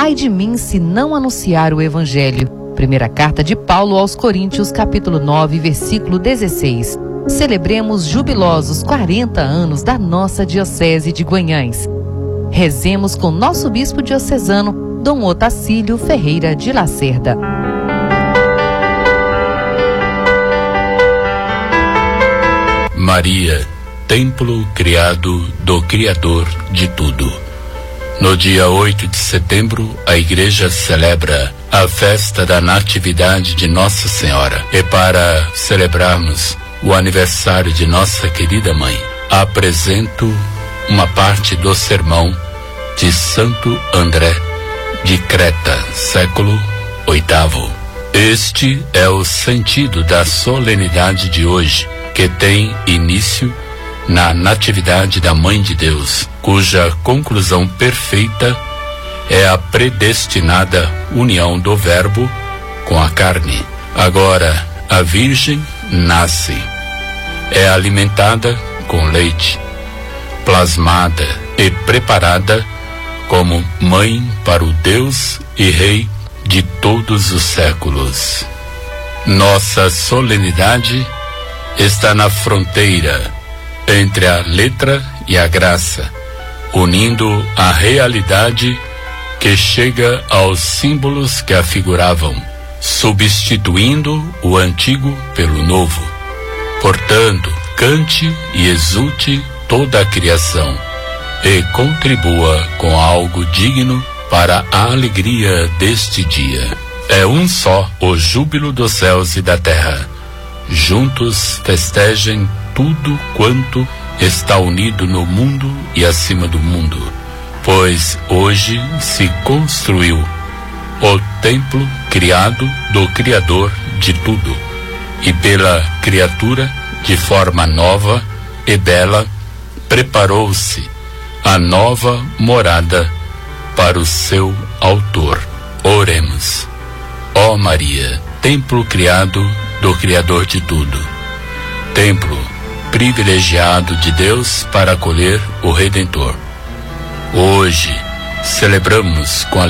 Ai de mim se não anunciar o Evangelho. Primeira carta de Paulo aos Coríntios, capítulo 9, versículo 16. Celebremos jubilosos 40 anos da nossa Diocese de Guanhães. Rezemos com nosso bispo diocesano, Dom Otacílio Ferreira de Lacerda. Maria, templo criado do Criador de tudo. No dia 8 de setembro, a Igreja celebra a festa da Natividade de Nossa Senhora. E para celebrarmos o aniversário de nossa querida mãe, apresento uma parte do sermão de Santo André de Creta, século VIII. Este é o sentido da solenidade de hoje, que tem início na Natividade da Mãe de Deus, cuja conclusão perfeita é a predestinada união do Verbo com a carne. Agora, a Virgem nasce, é alimentada com leite, plasmada e preparada como mãe para o Deus e Rei de todos os séculos. Nossa solenidade está na fronteira entre a letra e a graça, unindo a realidade que chega aos símbolos que a figuravam, substituindo o antigo pelo novo. Portanto, cante e exulte toda a criação e contribua com algo digno para a alegria deste dia. É um só o júbilo dos céus e da terra. Juntos festejem tudo quanto está unido no mundo e acima do mundo, pois hoje se construiu o templo criado do Criador de tudo, e pela criatura, de forma nova e bela, preparou-se a nova morada para o seu autor. Oremos. Ó Maria, templo criado do Criador de tudo, templo privilegiado de Deus para acolher o Redentor. Hoje celebramos com